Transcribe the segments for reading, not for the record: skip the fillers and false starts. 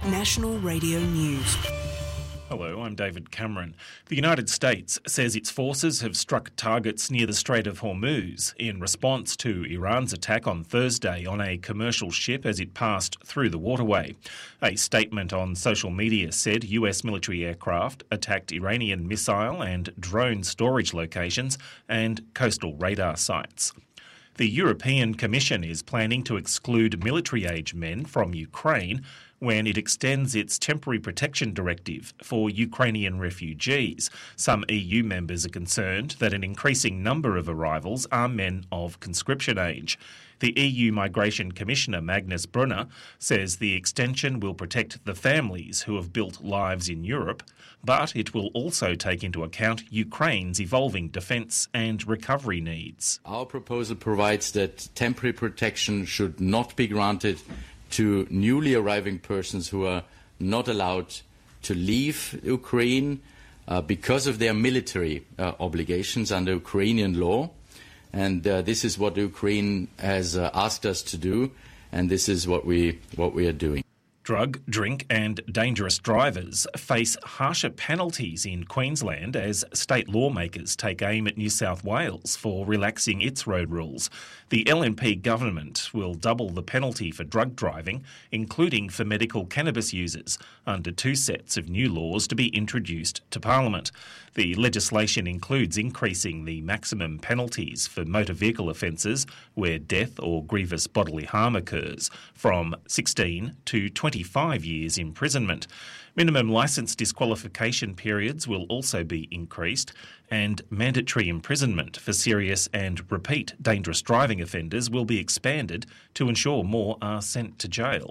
National Radio News. Hello, I'm David Cameron. The United States says its forces have struck targets near the Strait of Hormuz in response to Iran's attack on Thursday on a commercial ship as it passed through the waterway. A statement on social media said US military aircraft attacked Iranian missile and drone storage locations and coastal radar sites. The European Commission is planning to exclude military-age men from Ukraine when it extends its temporary protection directive for Ukrainian refugees. Some EU members are concerned that an increasing number of arrivals are men of conscription age. The EU Migration Commissioner Magnus Brunner says the extension will protect the families who have built lives in Europe, but it will also take into account Ukraine's evolving defence and recovery needs. Our proposal provides that temporary protection should not be granted to newly arriving persons who are not allowed to leave Ukraine because of their military obligations under Ukrainian law. And this is what Ukraine has asked us to do, and this is what we are doing. Drug, drink and dangerous drivers face harsher penalties in Queensland as state lawmakers take aim at New South Wales for relaxing its road rules. The LNP government will double the penalty for drug driving, including for medical cannabis users, under two sets of new laws to be introduced to Parliament. The legislation includes increasing the maximum penalties for motor vehicle offences where death or grievous bodily harm occurs from 16 to 25 years imprisonment. Minimum licence disqualification periods will also be increased, and mandatory imprisonment for serious and repeat dangerous driving offenders will be expanded to ensure more are sent to jail.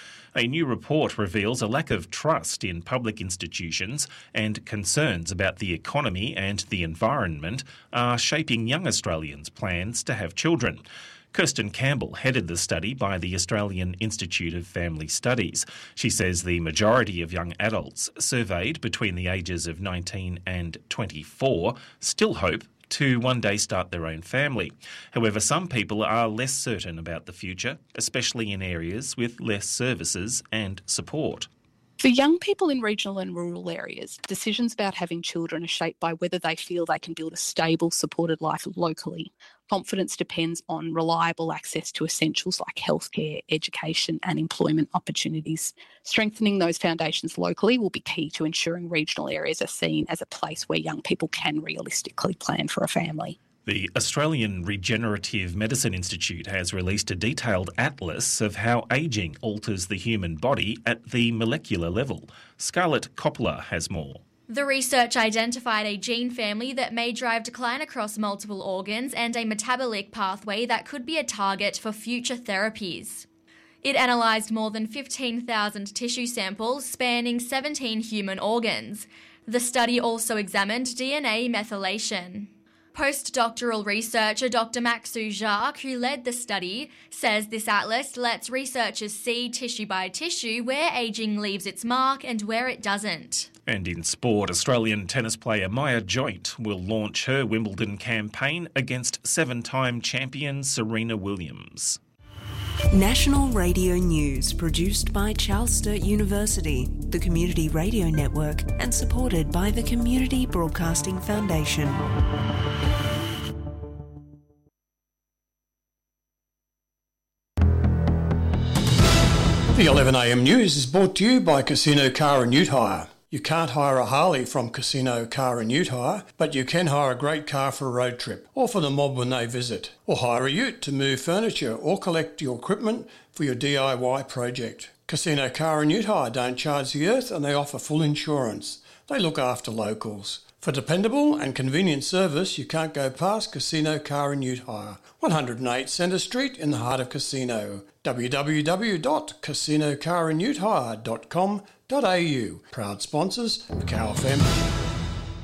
A new report reveals a lack of trust in public institutions and concerns about the economy and the environment are shaping young Australians' plans to have children. Kirsten Campbell headed the study by the Australian Institute of Family Studies. She says the majority of young adults surveyed between the ages of 19 and 24 still hope to one day start their own family. However, some people are less certain about the future, especially in areas with less services and support. For young people in regional and rural areas, decisions about having children are shaped by whether they feel they can build a stable, supported life locally. Confidence depends on reliable access to essentials like healthcare, education and employment opportunities. Strengthening those foundations locally will be key to ensuring regional areas are seen as a place where young people can realistically plan for a family. The Australian Regenerative Medicine Institute has released a detailed atlas of how ageing alters the human body at the molecular level. Scarlett Coppola has more. The research identified a gene family that may drive decline across multiple organs and a metabolic pathway that could be a target for future therapies. It analysed more than 15,000 tissue samples spanning 17 human organs. The study also examined DNA methylation. Postdoctoral researcher Dr. Maxu Jacques, who led the study, says this atlas lets researchers see tissue by tissue where ageing leaves its mark and where it doesn't. And in sport, Australian tennis player Maya Joint will launch her Wimbledon campaign against seven-time champion Serena Williams. National Radio News, produced by Charles Sturt University, the Community Radio Network, and supported by the Community Broadcasting Foundation. The 11am news is brought to you by Casino Car and Ute Hire. You can't hire a Harley from Casino Car and Ute Hire, but you can hire a great car for a road trip or for the mob when they visit. Or hire a ute to move furniture or collect your equipment for your DIY project. Casino Car and Ute Hire don't charge the earth and they offer full insurance. They look after locals. For dependable and convenient service, you can't go past Casino Car and Ute Hire, 108 Centre Street in the heart of Casino. www.casinocarandutehire.com.au. Proud sponsors of Cow FM.